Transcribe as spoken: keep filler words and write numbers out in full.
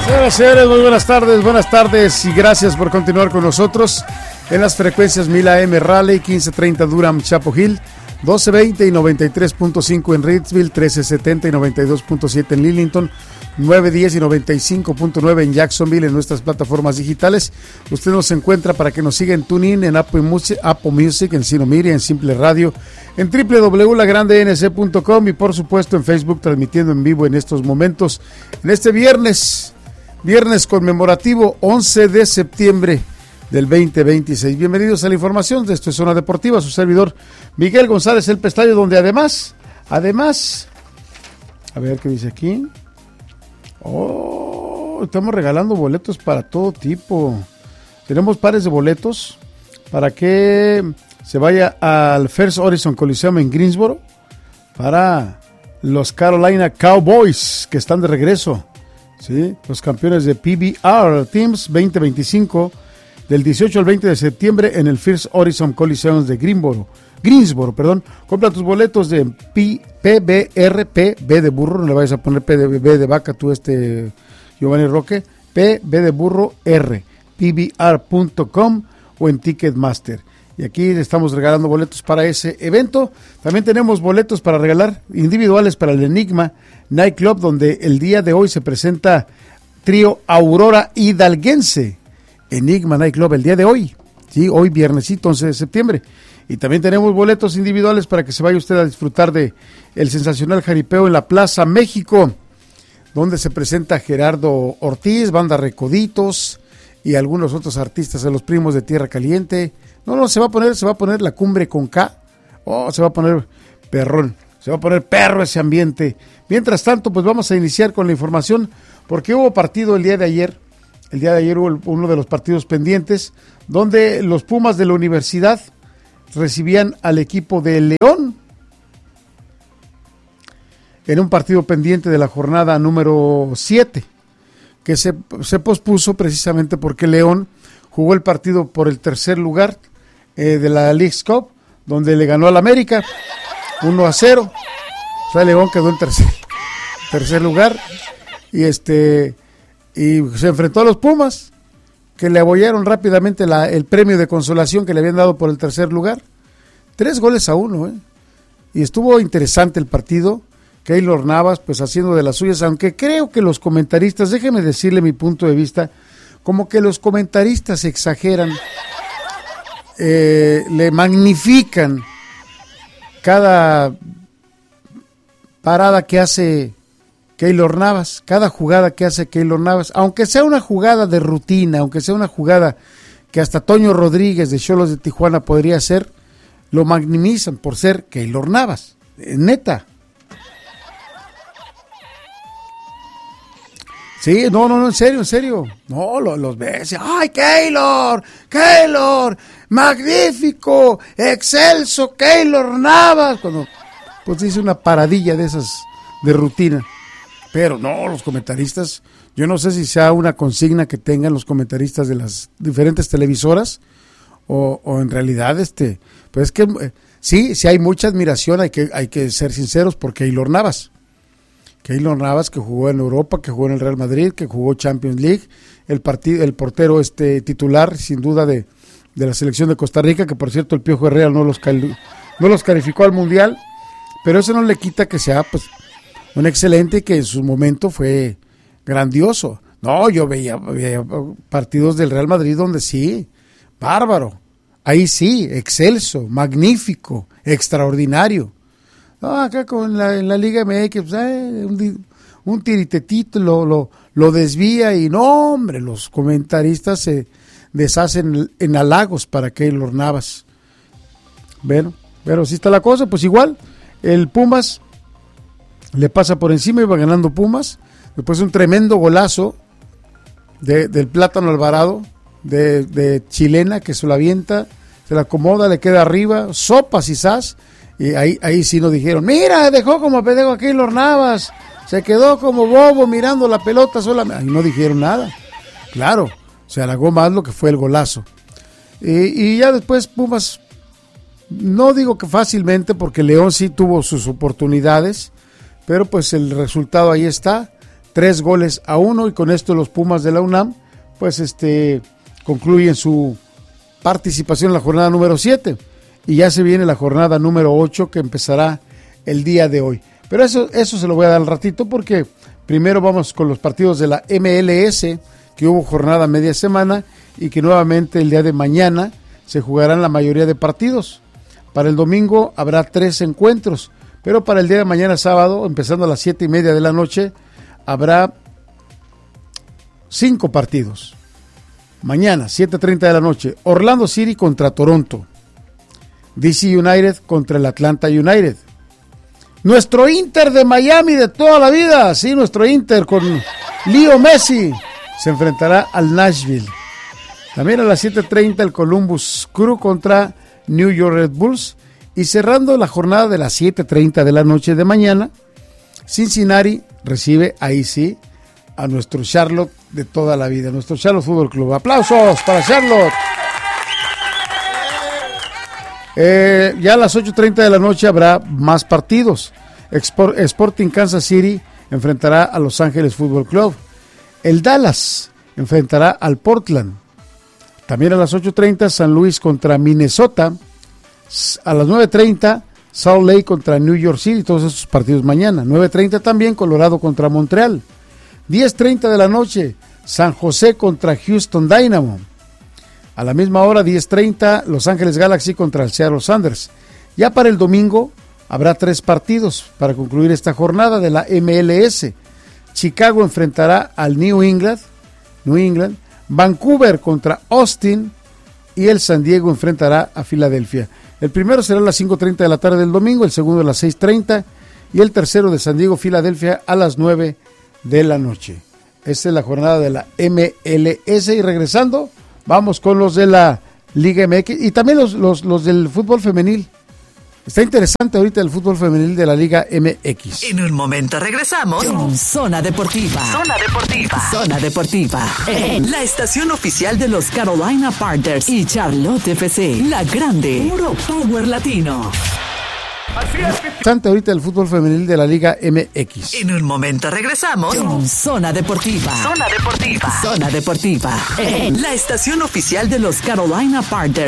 Señoras y señores, muy buenas tardes, buenas tardes y gracias por continuar con nosotros en las frecuencias mil A M Raleigh, quince treinta Durham, Chapel Hill, doce veinte y noventa y tres punto cinco en Reidsville, trece setenta y noventa y dos punto siete en Lillington, nueve diez y noventa y cinco punto nueve en Jacksonville en nuestras plataformas digitales. Usted nos encuentra para que nos siga en TuneIn, en Apple Music, Apple Music, en Sinomiri, en Simple Radio, en doble u doble u doble u punto la grande n c punto com y por supuesto en Facebook, transmitiendo en vivo en estos momentos, en este viernes, viernes conmemorativo once de septiembre del veinte veintiséis. Bienvenidos a la información de esta Zona Deportiva, su servidor Miguel González El Pestaño, donde además, además, a ver qué dice aquí. Oh, estamos regalando boletos para todo tipo. Tenemos pares de boletos para que se vaya al First Horizon Coliseum en Greensboro para los Carolina Cowboys, que están de regreso, ¿sí? Los campeones de P B R Teams veinte veinticinco, del dieciocho al veinte de septiembre en el First Horizon Coliseum de Greensboro. Greensboro, perdón. Compra tus boletos de P B R, P, B de burro, no le vayas a poner P de, B de vaca tú, este Giovanni Roque, P, B de burro, R, P B R punto com o en Ticketmaster. Y aquí estamos regalando boletos para ese evento. También tenemos boletos para regalar individuales para el Enigma Nightclub, donde el día de hoy se presenta trío Aurora Hidalguense. Enigma Nightclub el día de hoy, sí, hoy viernesito once de septiembre. Y también tenemos boletos individuales para que se vaya usted a disfrutar de el sensacional jaripeo en la Plaza México, donde se presenta Gerardo Ortiz, Banda Recoditos y algunos otros artistas de los primos de Tierra Caliente. No, no, se va a poner, se va a poner la cumbre con K. Oh, se va a poner perrón, se va a poner perro ese ambiente. Mientras tanto, pues vamos a iniciar con la información, porque hubo partido el día de ayer. El día de ayer hubo uno de los partidos pendientes, donde los Pumas de la Universidad recibían al equipo de León en un partido pendiente de la jornada número siete, que se, se pospuso precisamente porque León jugó el partido por el tercer lugar eh, de la Leagues Cup, donde le ganó al América uno a cero. O sea, León quedó en tercer, tercer lugar y este y se enfrentó a los Pumas, que le abollaron rápidamente la, el premio de consolación que le habían dado por el tercer lugar. Tres goles a uno, ¿eh? Y estuvo interesante el partido. Keylor Navas, pues haciendo de las suyas, aunque creo que los comentaristas, déjeme decirle mi punto de vista, como que los comentaristas exageran, eh, le magnifican cada parada que hace Keylor Navas, cada jugada que hace Keylor Navas, aunque sea una jugada de rutina, aunque sea una jugada que hasta Toño Rodríguez de Xolos de Tijuana podría hacer, lo magnifican por ser Keylor Navas, neta. Sí, no, no, no, en serio, en serio. No, lo, los ves, ¡ay, Keylor! ¡Keylor! ¡Magnífico! ¡Excelso! ¡Keylor Navas! Cuando pues dice una paradilla de esas de rutina. Pero no, los comentaristas, yo no sé si sea una consigna que tengan los comentaristas de las diferentes televisoras o, o en realidad, este, pues es que eh, sí, sí hay mucha admiración, hay que, hay que ser sinceros por Keylor Navas. Keylor Navas, que jugó en Europa, que jugó en el Real Madrid, que jugó Champions League, el partido, el portero este titular, sin duda, de, de la selección de Costa Rica, que por cierto el Piojo Herrera no los, cal, no los calificó al Mundial, pero eso no le quita que sea, pues, un excelente, que en su momento fue grandioso. No, yo veía, veía partidos del Real Madrid donde sí, bárbaro, ahí sí, excelso, magnífico, extraordinario. No, acá con la, en la Liga M X, pues, eh, un, un tiritetito lo, lo, lo desvía y no, hombre, los comentaristas se deshacen en halagos para Keylor Navas. Bueno, pero si está la cosa, pues igual, el Pumas le pasa por encima, iba ganando Pumas, después un tremendo golazo de, del Plátano Alvarado, de, de chilena, que se la avienta, se la acomoda, le queda arriba, sopas y sas, y ahí, ahí sí nos dijeron, mira, dejó como pendejo a Keylor Navas, se quedó como bobo mirando la pelota solamente, y no dijeron nada, claro, se halagó más lo que fue el golazo, y, y ya después Pumas, no digo que fácilmente, porque León sí tuvo sus oportunidades, pero pues el resultado ahí está, tres goles a uno, y con esto los Pumas de la UNAM pues este concluyen su participación en la jornada número siete, y ya se viene la jornada número ocho que empezará el día de hoy. Pero eso, eso se lo voy a dar al ratito, porque primero vamos con los partidos de la M L S, que hubo jornada media semana y que nuevamente el día de mañana se jugarán la mayoría de partidos. Para el domingo habrá tres encuentros, pero para el día de mañana sábado, empezando a las siete y media de la noche, habrá cinco partidos. Mañana, siete treinta de la noche, Orlando City contra Toronto, D C United contra el Atlanta United, nuestro Inter de Miami de toda la vida, sí, nuestro Inter con Leo Messi, se enfrentará al Nashville. También a las siete treinta el Columbus Crew contra New York Red Bulls, y cerrando la jornada de las siete treinta de la noche de mañana, Cincinnati recibe, ahí sí, a nuestro Charlotte de toda la vida, nuestro Charlotte Fútbol Club. ¡Aplausos para Charlotte! Eh, ya a las ocho treinta de la noche habrá más partidos. Export, Sporting Kansas City enfrentará a Los Ángeles Fútbol Club. El Dallas enfrentará al Portland. También a las ocho treinta San Luis contra Minnesota. A las nueve treinta Salt Lake contra New York City. Todos esos partidos mañana. nueve treinta también Colorado contra Montreal. diez treinta de la noche San José contra Houston Dynamo. A la misma hora, diez treinta, Los Ángeles Galaxy contra el Seattle Sounders. Ya para el domingo habrá tres partidos para concluir esta jornada de la M L S. Chicago enfrentará al New England, New England, Vancouver contra Austin, y el San Diego enfrentará a Filadelfia. El primero será a las cinco treinta de la tarde del domingo, el segundo a las seis treinta, y el tercero de San Diego, Filadelfia, a las nueve de la noche. Esta es la jornada de la M L S, y regresando vamos con los de la Liga M X y también los, los, los del fútbol femenil. Está interesante ahorita el fútbol femenil de la Liga M X. En un momento regresamos con Zona Deportiva. Zona Deportiva. Zona Deportiva. En la estación oficial de los Carolina Panthers y Charlotte F C. La grande. Puro Power Latino. Interesante ahorita el fútbol femenil de la Liga M X. En un momento regresamos con Zona Deportiva. Zona Deportiva. Zona Deportiva. En la estación oficial de los Carolina Panthers.